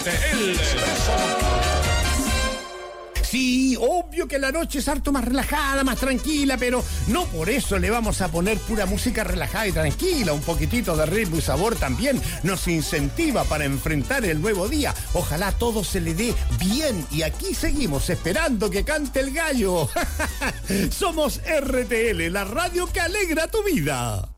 RTL. Sí, obvio que la noche es harto más relajada, más tranquila, pero no por eso le vamos a poner pura música relajada y tranquila. Un poquitito de ritmo y sabor también nos incentiva para enfrentar el nuevo día. Ojalá todo se le dé bien y aquí seguimos esperando que cante el gallo. Somos RTL, la radio que alegra tu vida.